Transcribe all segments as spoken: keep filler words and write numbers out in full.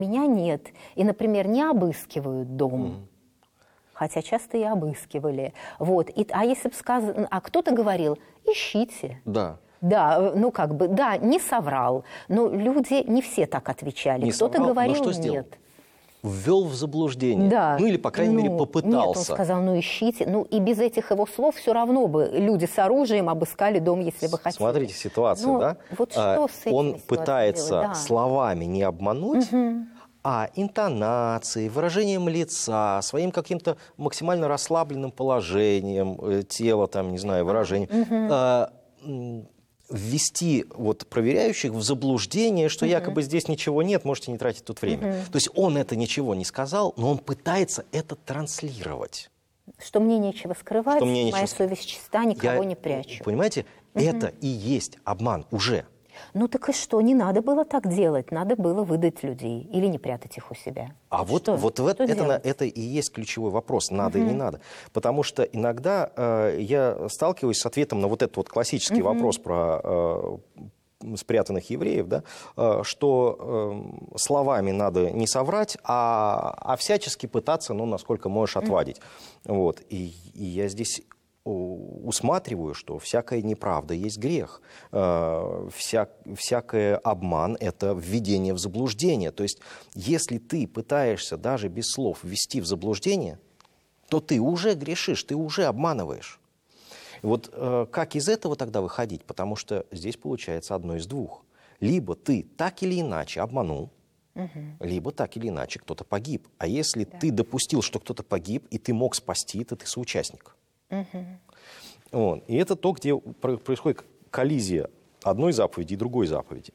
Меня нет. И, например, не обыскивают дом. Mm. Хотя часто и обыскивали. Вот. И, а если бы сказано... А кто-то говорил, ищите. Да. Да, ну как бы, да, не соврал. Но люди не все так отвечали. Не Кто-то соврал, говорил, но что нет. сделал? Ввел в заблуждение. Да. Ну или, по крайней ну, мере, попытался. Нет, он сказал, ну ищите. Ну и без этих его слов все равно бы люди с оружием обыскали дом, если бы хотели. Смотрите ситуацию, ну, да? Вот что с этими Он пытается делать? Да. словами не обмануть, угу. а интонацией, выражением лица, своим каким-то максимально расслабленным положением э, тела, там, не знаю, выражением, угу. э, ввести вот проверяющих в заблуждение, что угу. якобы здесь ничего нет, можете не тратить тут время. Угу. То есть он это ничего не сказал, но он пытается это транслировать. Что мне нечего скрывать, что мне моя нечего... совесть чиста, никого Я, не прячу. Понимаете, угу. это и есть обман уже. Ну так и что, не надо было так делать, надо было выдать людей или не прятать их у себя. А вот, что? вот в что это, это, это и есть ключевой вопрос, надо угу. или не надо. Потому что иногда э, я сталкиваюсь с ответом на вот этот вот классический угу. вопрос про э, спрятанных евреев, да, э, что э, словами надо не соврать, а, а всячески пытаться, ну, насколько можешь, отвадить. Угу. Вот. И, и я здесь... усматриваю, что всякая неправда есть грех, вся, всякий обман – это введение в заблуждение. То есть, если ты пытаешься даже без слов ввести в заблуждение, то ты уже грешишь, ты уже обманываешь. Вот как из этого тогда выходить? Потому что здесь получается одно из двух. Либо ты так или иначе обманул, угу. либо так или иначе кто-то погиб. А если да. ты допустил, что кто-то погиб, и ты мог спасти, то ты соучастник. Угу. Вот. И это то, где происходит коллизия одной заповеди и другой заповеди.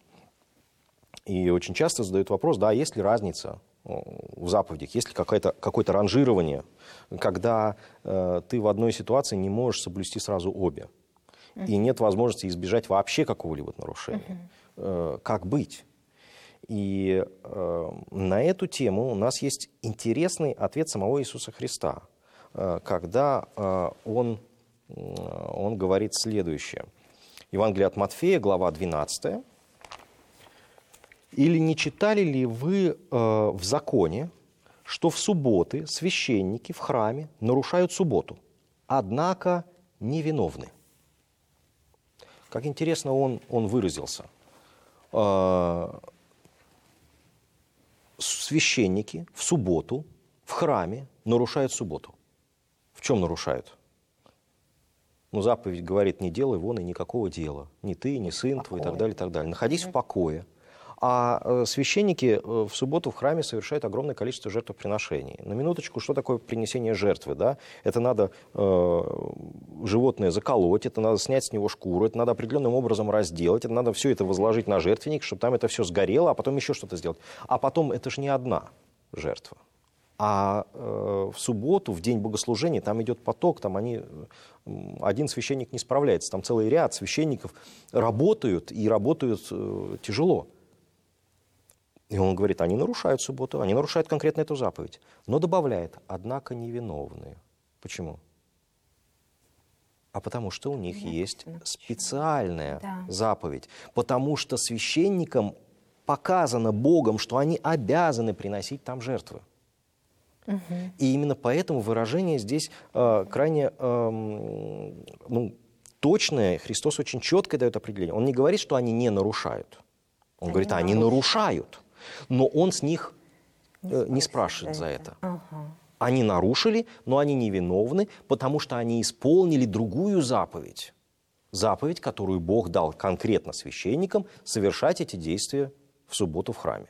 И очень часто задают вопрос, да, есть ли разница в заповедях, есть ли какое-то, какое-то ранжирование, когда э, ты в одной ситуации не можешь соблюсти сразу обе. Угу. И нет возможности избежать вообще какого-либо нарушения. Угу. Э, как быть? И э, на эту тему у нас есть интересный ответ самого Иисуса Христа, когда он, он говорит следующее. Евангелие от Матфея, глава двенадцатая. «Или не читали ли вы в законе, что в субботы священники в храме нарушают субботу, однако невиновны?» Как интересно он, он выразился. Священники в субботу в храме нарушают субботу. В чем нарушают? Ну, заповедь говорит, не делай вон и никакого дела. Ни ты, ни сын твой, и так далее, и так далее. Находись mm-hmm. в покое. А э, священники э, в субботу в храме совершают огромное количество жертвоприношений. На минуточку, что такое принесение жертвы? Да? Это надо э, животное заколоть, это надо снять с него шкуру, это надо определенным образом разделать, это надо все это возложить на жертвенник, чтобы там это все сгорело, а потом еще что-то сделать. А потом это же не одна жертва. А э, в субботу, в день богослужения, там идет поток, там они, один священник не справляется, там целый ряд священников работают, и работают э, тяжело. И он говорит, они нарушают субботу, они нарушают конкретно эту заповедь. Но добавляет, однако невиновные. Почему? А потому что у них Нет, есть специальная да. заповедь. Потому что священникам показано Богом, что они обязаны приносить там жертвы. Угу. И именно поэтому выражение здесь э, крайне э, ну, точное. Христос очень четко дает определение. Он не говорит, что они не нарушают. Он они говорит, они нарушают. Но он с них э, не спрашивает за это. Ага. Они нарушили, но они невиновны, потому что они исполнили другую заповедь. Заповедь, которую Бог дал конкретно священникам, совершать эти действия в субботу в храме.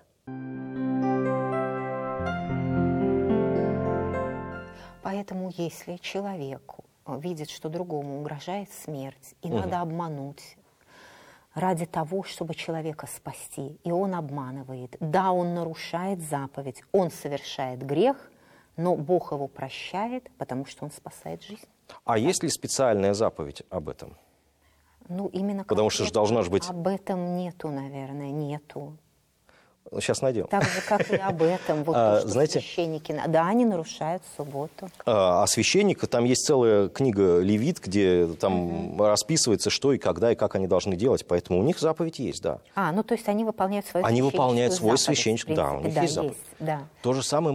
Поэтому, если человек видит, что другому угрожает смерть, и угу. надо обмануть ради того, чтобы человека спасти, и он обманывает, да, он нарушает заповедь, он совершает грех, но Бог его прощает, потому что он спасает жизнь. А да. есть ли специальная заповедь об этом? Ну, именно потому что же должна же быть... Об этом нету, наверное, нету. Сейчас найдем. Так же, как и об этом. Вот А, то, что знаете, священники, да, они нарушают субботу. А, а священника, там есть целая книга «Левит», где там угу. расписывается, что и когда, и как они должны делать. Поэтому у них заповедь есть, да. А, ну то есть они выполняют свою Они выполняют свой заповедь, священнический, да, у них да, есть заповедь. Есть, да. То же самое